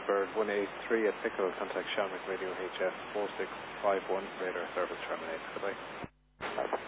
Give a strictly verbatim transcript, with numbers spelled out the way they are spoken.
bird one eight three at Pickle, contact Shamrock Radio H F four six five one, radar service terminated. Goodbye.